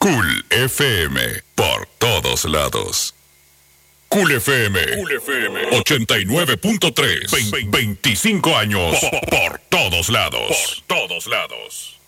Cool FM, por todos lados. Cool FM 89.3, 25 años, por todos lados. Por todos lados.